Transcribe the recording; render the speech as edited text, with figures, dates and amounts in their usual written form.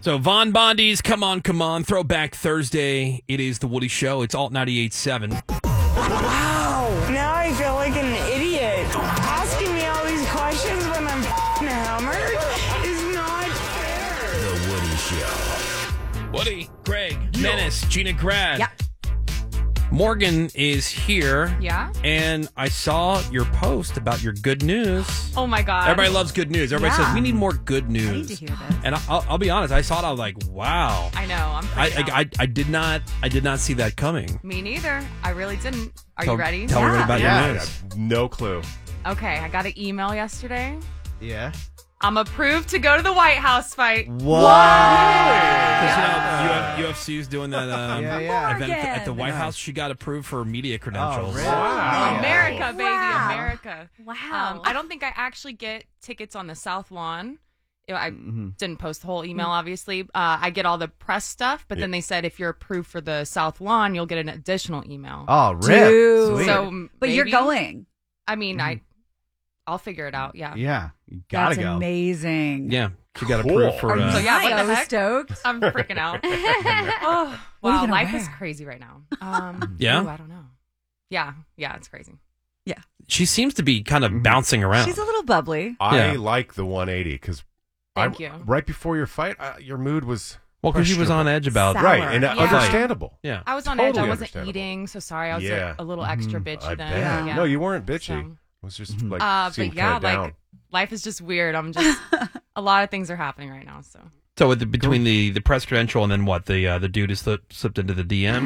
So Von Bondi's Come On, Come On, Throwback Thursday. It is The Woody Show. It's Alt 98.7. Wow. Now I feel like an idiot. Asking me all these questions when I'm hammered is not fair. The Woody Show. Woody, Greg, Menace, Gina Grad. Yeah. Morgan is here. Yeah? And I saw your post about your good news. Oh, my God. Everybody loves good news. Everybody says, we need more good news. I need to hear this. And I'll be honest, I saw it, I was like, wow. I know. I'm freaking out. I did not see that coming. Me neither. I really didn't. Are you ready? Tell me about your news. No clue. Okay, I got an email yesterday. Yeah. I'm approved to go to the White House fight. Because UFC's doing that event at the White House. She got approved for media credentials. Oh, really? Wow. America, baby, Wow. America. Wow. I don't think I actually get tickets on the South Lawn. I didn't post the whole email, obviously. I get all the press stuff, but then they said if you're approved for the South Lawn, you'll get an additional email. Oh, Dude. Sweet. So, But you're maybe- going. I mean, I'll figure it out. Yeah. Yeah. You gotta That's go. amazing. Yeah, she got Cool. approved for. So yeah, what the So heck? stoked. I'm freaking out. Oh, What are you wow, gonna life wear? is crazy right now. Yeah? ooh, I don't know. Yeah, it's crazy. She seems to be kind of bouncing around. She's a little bubbly. I Yeah. like the 180 because Thank you. right before your fight, your mood was Because she was on edge about Sour. right and Yeah. understandable. Yeah. I was on Totally edge. I wasn't understandable. eating, so sorry. I was Yeah. a little extra bitchy I then. bet. Yeah. No, you weren't bitchy. So- It was just like but seemed yeah, kinda down. like life is just weird. I'm just a lot of things are happening right now. So So between the press credential and then what the dude is slipped into the DM.